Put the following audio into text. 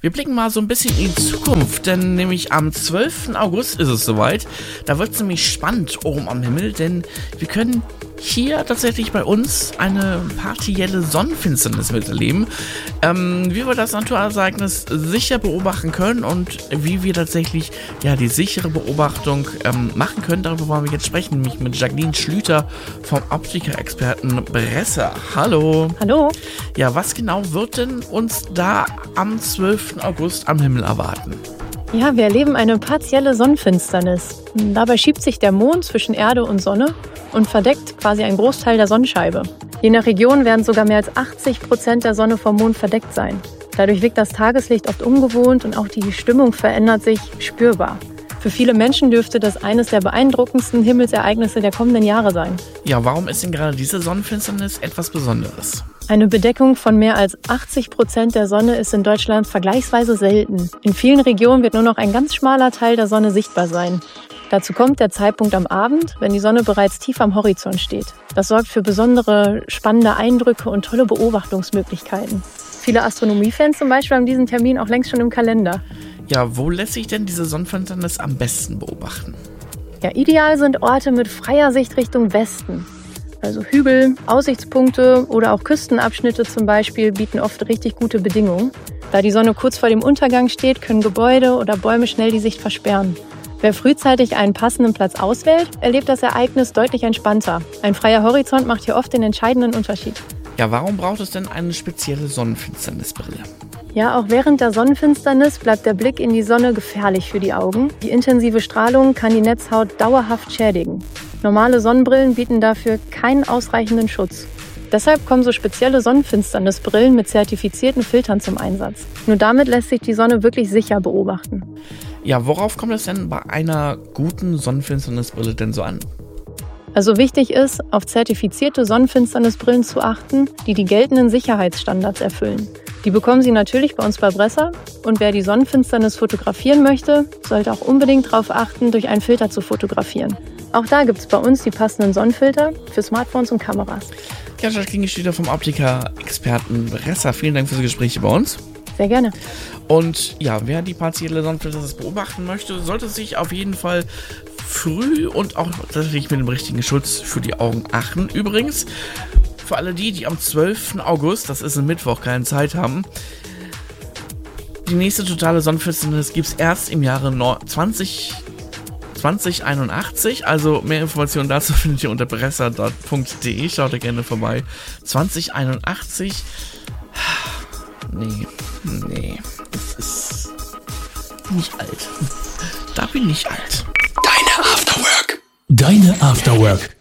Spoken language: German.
Wir blicken mal so ein bisschen in die Zukunft, denn nämlich am 12. August ist es soweit. Da wird es nämlich spannend oben am Himmel, denn wir können hier tatsächlich bei uns eine partielle Sonnenfinsternis miterleben. Wie wir das Naturereignis sicher beobachten können und wie wir tatsächlich die sichere Beobachtung machen können, darüber wollen wir jetzt sprechen, nämlich mit Jacqueline Schlüter vom Optiker-Experten Bresser. Hallo. Hallo. Ja, was genau wird denn uns da am 12. August am Himmel erwarten? Ja, wir erleben eine partielle Sonnenfinsternis. Dabei schiebt sich der Mond zwischen Erde und Sonne und verdeckt quasi einen Großteil der Sonnenscheibe. Je nach Region werden sogar mehr als 80% der Sonne vom Mond verdeckt sein. Dadurch wirkt das Tageslicht oft ungewohnt und auch die Stimmung verändert sich spürbar. Für viele Menschen dürfte das eines der beeindruckendsten Himmelsereignisse der kommenden Jahre sein. Ja, warum ist denn gerade diese Sonnenfinsternis etwas Besonderes? Eine Bedeckung von mehr als 80% der Sonne ist in Deutschland vergleichsweise selten. In vielen Regionen wird nur noch ein ganz schmaler Teil der Sonne sichtbar sein. Dazu kommt der Zeitpunkt am Abend, wenn die Sonne bereits tief am Horizont steht. Das sorgt für besondere, spannende Eindrücke und tolle Beobachtungsmöglichkeiten. Viele Astronomiefans zum Beispiel haben diesen Termin auch längst schon im Kalender. Ja, wo lässt sich denn diese Sonnenfinsternis am besten beobachten? Ja, ideal sind Orte mit freier Sicht Richtung Westen. Also Hügel, Aussichtspunkte oder auch Küstenabschnitte zum Beispiel bieten oft richtig gute Bedingungen. Da die Sonne kurz vor dem Untergang steht, können Gebäude oder Bäume schnell die Sicht versperren. Wer frühzeitig einen passenden Platz auswählt, erlebt das Ereignis deutlich entspannter. Ein freier Horizont macht hier oft den entscheidenden Unterschied. Ja, warum braucht es denn eine spezielle Sonnenfinsternisbrille? Ja, auch während der Sonnenfinsternis bleibt der Blick in die Sonne gefährlich für die Augen. Die intensive Strahlung kann die Netzhaut dauerhaft schädigen. Normale Sonnenbrillen bieten dafür keinen ausreichenden Schutz. Deshalb kommen so spezielle Sonnenfinsternisbrillen mit zertifizierten Filtern zum Einsatz. Nur damit lässt sich die Sonne wirklich sicher beobachten. Ja, worauf kommt es denn bei einer guten Sonnenfinsternisbrille denn so an? Also wichtig ist, auf zertifizierte Sonnenfinsternisbrillen zu achten, die die geltenden Sicherheitsstandards erfüllen. Die bekommen Sie natürlich bei uns bei Bresser. Und wer die Sonnenfinsternis fotografieren möchte, sollte auch unbedingt darauf achten, durch einen Filter zu fotografieren. Auch da gibt es bei uns die passenden Sonnenfilter für Smartphones und Kameras. Ja, Jacqueline Schlüter vom Optiker-Experten Bresser. Vielen Dank für das Gespräch bei uns. Sehr gerne. Und ja, wer die partielle Sonnenfinsternis beobachten möchte, sollte sich auf jeden Fall früh und auch tatsächlich mit dem richtigen Schutz für die Augen achten. Übrigens, für alle die am 12. August, das ist ein Mittwoch, keine Zeit haben, die nächste totale Sonnenfinsternis gibt es erst im Jahre 2081. Also mehr Informationen dazu findet ihr unter bresser.de. Schaut da gerne vorbei. 2081. Nee, das ist nicht alt. Da bin ich alt. Deine Afterwork.